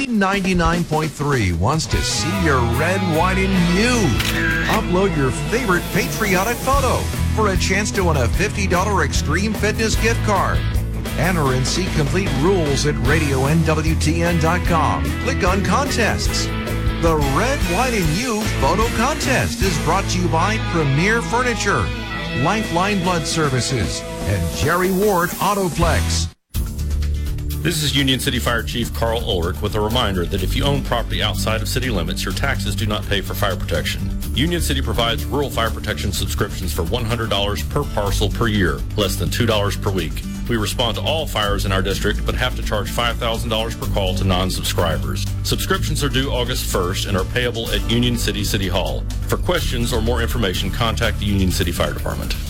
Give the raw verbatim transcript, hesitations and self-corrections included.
B ninety-nine point three wants to see your red, white, and you. Upload your favorite patriotic photo for a chance to win a fifty dollars Extreme Fitness gift card. Enter and see complete rules at radio N W T N dot com. Click on Contests. The Red, White, and You Photo Contest is brought to you by Premier Furniture, Lifeline Blood Services, and Jerry Ward Autoplex. This is Union City Fire Chief Carl Ulrich with a reminder that if you own property outside of city limits, your taxes do not pay for fire protection. Union City provides rural fire protection subscriptions for one hundred dollars per parcel per year, less than two dollars per week. We respond to all fires in our district, but have to charge five thousand dollars per call to non-subscribers. Subscriptions are due August first and are payable at Union City City Hall. For questions or more information, contact the Union City Fire Department.